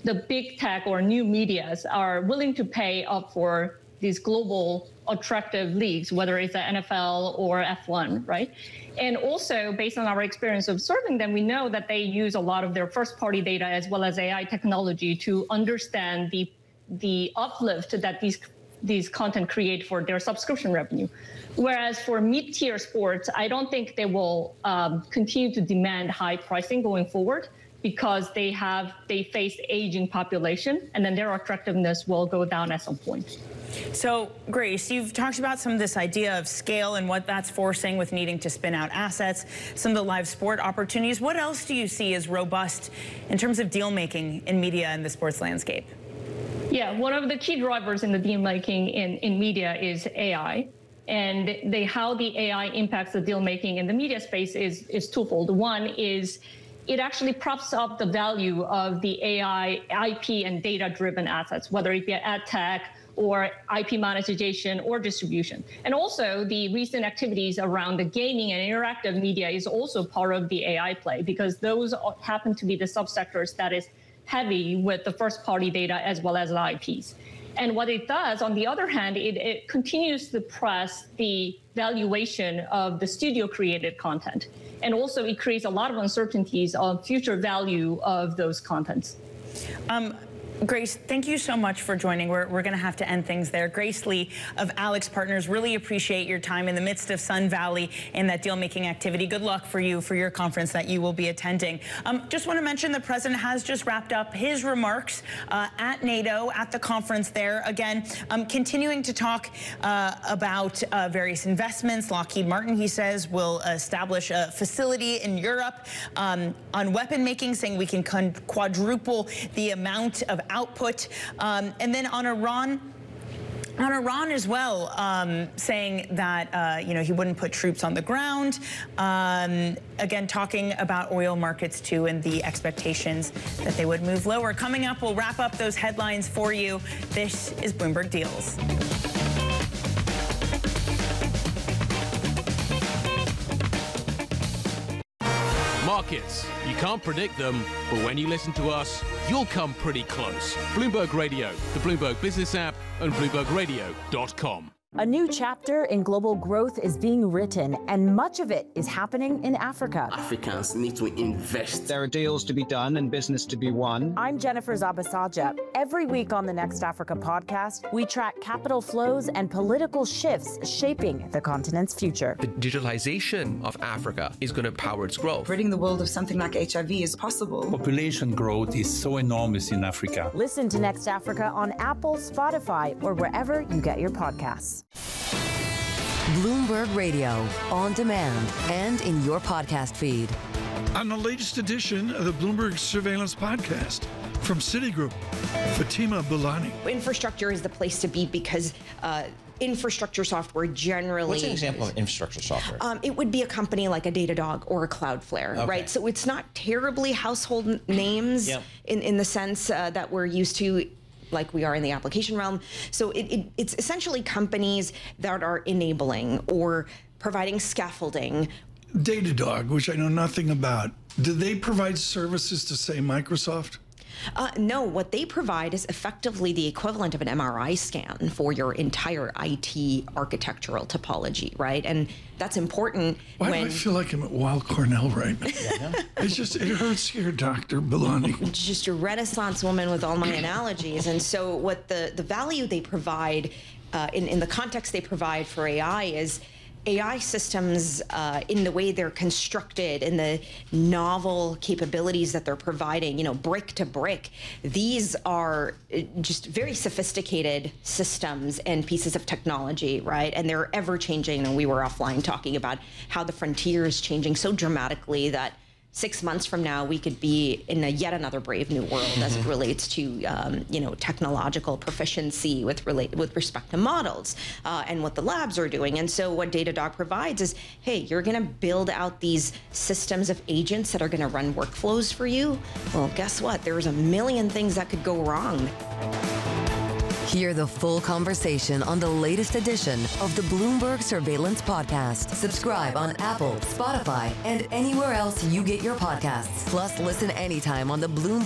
the big tech or new medias are willing to pay up for these global attractive leagues, whether it's the NFL or F1, right? And also, based on our experience of serving them, we know that they use a lot of their first-party data as well as AI technology to understand the uplift that these content create for their subscription revenue. Whereas for mid-tier sports, I don't think they will continue to demand high pricing going forward, because they face aging population, and then their attractiveness will go down at some point. So, Grace, you've talked about some of this idea of scale and what that's forcing with needing to spin out assets, some of the live sport opportunities. What else do you see as robust in terms of deal making in media and the sports landscape? Yeah, one of the key drivers in the deal making in media is AI. And how the AI impacts the deal making in the media space is twofold. One is it actually props up the value of the AI, IP, and data-driven assets, whether it be ad tech or IP monetization or distribution. And also the recent activities around the gaming and interactive media is also part of the AI play, because those happen to be the subsectors that is heavy with the first-party data as well as the IPs. And what it does, on the other hand, it continues to press the valuation of the studio-created content. And also it creates a lot of uncertainties of future value of those contents. Grace, thank you so much for joining. We're going to have to end things there. Grace Lee of Alex Partners, really appreciate your time in the midst of Sun Valley and that deal-making activity. Good luck for you for your conference that you will be attending. Just want to mention the president has just wrapped up his remarks at NATO, at the conference there. Again, continuing to talk about various investments. Lockheed Martin, he says, will establish a facility in Europe on weapon making, saying we can quadruple the amount of output. And then on Iran as well, saying that, he wouldn't put troops on the ground. Again, talking about oil markets, too, and the expectations that they would move lower. Coming up, we'll wrap up those headlines for you. This is Bloomberg Deals. Markets, you can't predict them, but when you listen to us, you'll come pretty close. Bloomberg Radio, the Bloomberg Business app, and BloombergRadio.com. A new chapter in global growth is being written, and much of it is happening in Africa. Africans need to invest. There are deals to be done and business to be won. I'm Jennifer Zabasaja. Every week on the Next Africa podcast, we track capital flows and political shifts shaping the continent's future. The digitalization of Africa is going to power its growth. Ridding the world of something like HIV is possible. Population growth is so enormous in Africa. Listen to Next Africa on Apple, Spotify, or wherever you get your podcasts. Bloomberg Radio, on demand and in your podcast feed. On the latest edition of the Bloomberg Surveillance Podcast from Citigroup, Fatima Bilani. Infrastructure is the place to be because infrastructure software generally... What's an example of infrastructure software? It would be a company like a Datadog or a Cloudflare, right? So it's not terribly household names in the sense that we're used to, like we are in the application realm. So it's essentially companies that are enabling or providing scaffolding. Datadog, which I know nothing about, do they provide services to, say, Microsoft? No, what they provide is effectively the equivalent of an MRI scan for your entire IT architectural topology, right? And that's important. Why do I feel like I'm at Weill Cornell right now? It hurts here, Dr. Bilani. Just a Renaissance woman with all my analogies. And so what the value they provide in the context they provide for AI is AI systems in the way they're constructed and the novel capabilities that they're providing, brick to brick. These are just very sophisticated systems and pieces of technology, right? And they're ever changing. And we were offline talking about how the frontier is changing so dramatically that 6 months from now, we could be in yet another brave new world as it relates to, technological proficiency with respect to models and what the labs are doing. And so what Datadog provides is, hey, you're going to build out these systems of agents that are going to run workflows for you. Well, guess what? There's a million things that could go wrong. Hear the full conversation on the latest edition of the Bloomberg Surveillance Podcast. Subscribe on Apple, Spotify, and anywhere else you get your podcasts. Plus, listen anytime on the Bloomberg